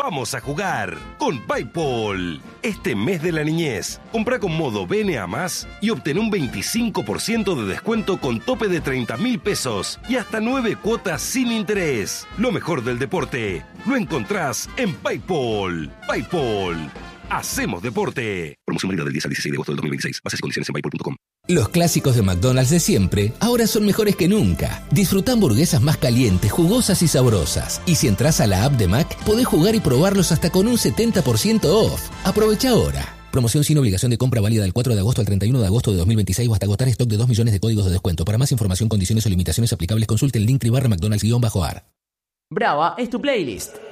Vamos a jugar con PayPal. Este mes de la niñez, compra con modo BNA Más y obtén un 25% de descuento con tope de 30.000 pesos y hasta 9 cuotas sin interés. Lo mejor del deporte lo encontrás en PayPal. PayPal. Hacemos deporte. Promoción válida del 10 al 16 de agosto del 2026. Bases y condiciones en paypal.com. Los clásicos de McDonald's de siempre ahora son mejores que nunca. Disfruta hamburguesas más calientes, jugosas y sabrosas. Y si entras a la app de Mac, podés jugar y probarlos hasta con un 70% off. Aprovecha ahora. Promoción sin obligación de compra válida del 4 de agosto al 31 de agosto de 2026 o hasta agotar stock de 2 millones de códigos de descuento. Para más información, condiciones o limitaciones aplicables, consulte el link /McDonald's-AR. Brava es tu playlist.